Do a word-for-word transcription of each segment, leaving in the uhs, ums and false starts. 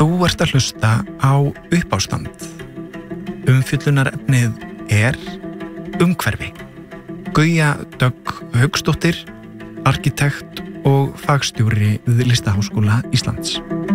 Þú ert að hlusta á Uppástand. Umfjöllunarefnið er umhverfi. Gauja Dögg Hauksdóttir, arkitekt og fagstjóri við Listaháskóla Íslands.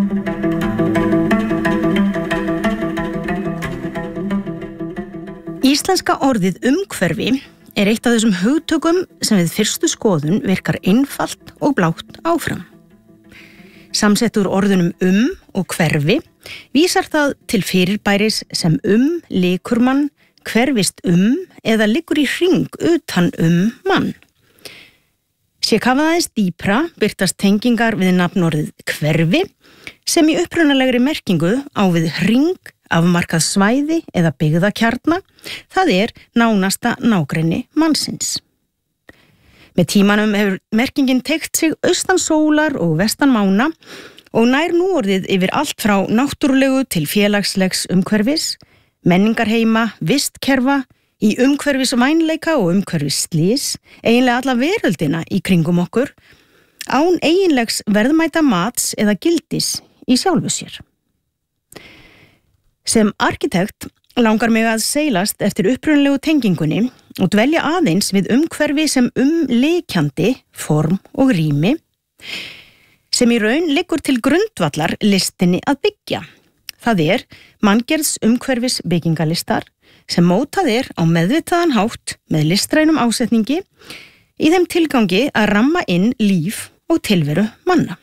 Íslenska orðið umhverfi er eitt af þessum hugtökum sem við fyrstu skoðun virkar einfalt og blátt áfram. Samsett úr orðunum um og hverfi vísar það til fyrirbæris sem um likur mann, hverfist um eða liggur í hring utan um mann. Sé kafað aðeins dýpra birtast tengingar við nafnorðið hverfi sem í upprunalegri merkingu á við hring, afmarkað svæði eða byggðakjarna, það er nánasta nágrenni mannsins. Með tímanum hefur merkingin teygt sig austan sólar og vestan mána og nær nú orðið yfir allt frá náttúrulegu til félagslegs umhverfis, menningarheima, vistkerfa, í umhverfisvænleika og umhverfisslys, eiginlega alla veröldina í kringum okkur, án eiginlegs verðmæta mats eða gildis í sjálfu sér. Sem arkitekt langar mig að seilast eftir upprunalegu tengingunni og dvelja aðeins við umhverfi sem umlykjandi form og rými, sem í raun liggur til grundvallar listinni að byggja. Það er manngerðs umhverfis byggingalistar sem mótað er á meðvitaðan hátt með listrænum ásetningi í þeim tilgangi að ramma inn líf og tilveru manna.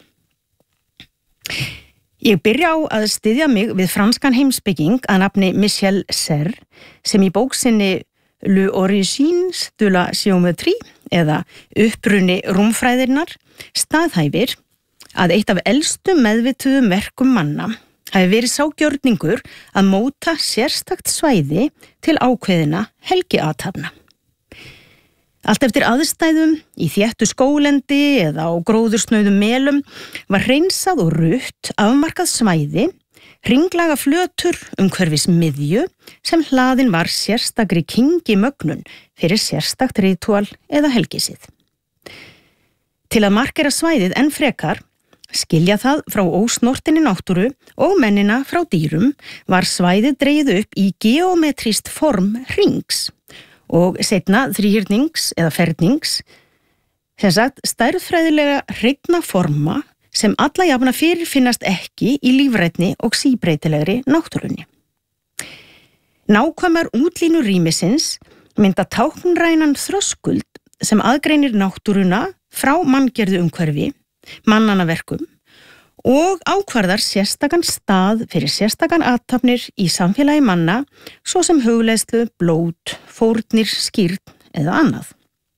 Ég byrja á að styðja mig við franskan heimsbygging að nafni Michel Serres sem í bóksinni Le Origine de la Géométrie eða uppruni rúmfræðirnar staðhæfir að eitt af elstu meðvituðum verkum manna hafi verið sá gjörningur að móta sérstakt svæði til ákveðina helgiathafna. Allt eftir aðstæðum, í þéttu skóglendi eða á gróðursnauðum melum var hreinsað og rutt afmarkað svæði, hringlaga flötur umhverfis miðju sem hlaðin var sérstakri kingimögnun fyrir sérstakt ritual eða helgisið. Til að markera svæðið enn frekar, skilja það frá ósnortinni náttúru og mennina frá dýrum, var svæðið dregið upp í geometrist form hrings og seinna þríhyrnings eða fernings, sem sagt stærðfræðilega hreigna forma sem alla jafna fyrirfinnast ekki í lífrænni og síbreytilegri náttúrunni. Nákvæmar útlínur rýmisins mynda táknrænan þröskuld sem aðgreinir náttúruna frá manngerðu umhverfi, mannanna verkum og ákvarðar sérstakan stað fyrir sérstakan athafnir í samfélagi manna, svo sem hugleiðslu, blót, fórnir, skírn eða annað.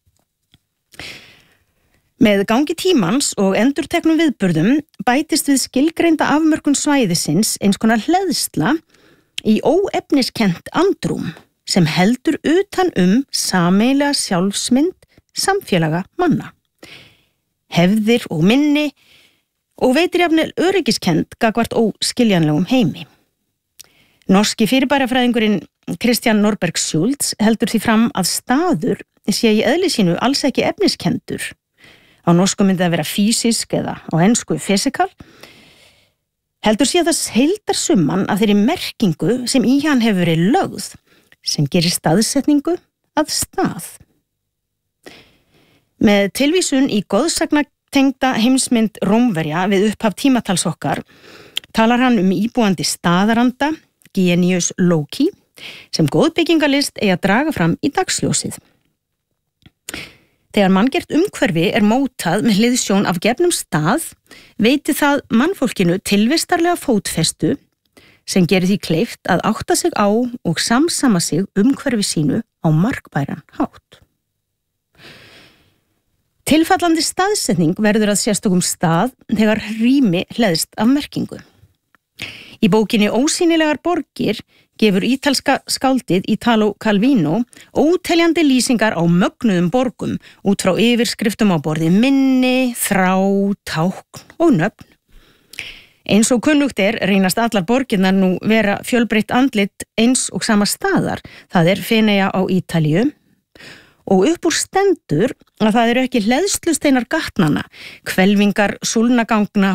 Með gangi tímans og endurteknum viðburðum bætist við skilgreinda afmörkun svæðisins eins konar hleðsla í óefniskent andrúm sem heldur utan um sameiginlega sjálfsmynd samfélaga manna, hefðir og minni og veitir jafnvel öryggiskend gagnvart óskiljanlegum heimi. Norski fyrirbærafræðingurinn Christian Norberg Schultz heldur því fram að staður sé í eðli sínu alls ekki efniskendur. Á norsku myndi það vera fysisk eða á ensku physical. Heldur sé að það heildar summan af þeirri merkingu sem í hann hefur verið lögð, sem gerir staðsetningu að stað. Með tilvísun í goðsagna tengda heimsmynd Rómverja við upphaf tímatals okkar talar hann um íbúandi staðaranda, genius loci, sem góð byggingalist eigi að draga fram í dagsljósið. Þegar manngert umhverfi er mótað með hliðsjón af gefnum stað, veiti það mannfólkinu tilvistarlega fótfestu sem gerir því kleift að átta sig á og samsama sig umhverfi sínu á markbæran hátt. Tilfallandi staðsetning verður að sérstökum stað þegar rými hleðst af merkingu. Í bókinni Ósýnilegar borgir gefur ítalska skáldið Italo Calvino óteljandi lýsingar á mögnuðum borgum út frá yfirskriftum á borði minni, þrá, tákn og nöfn. Eins og kunnugt er reynast allar borgirnar nú vera fjölbreytt andlit eins og sama staðar, það er Feneyja á Ítalíu, og upp úr stendur að það eru ekki hleðslusteinar gatnanna, hvelfingar súlnagangna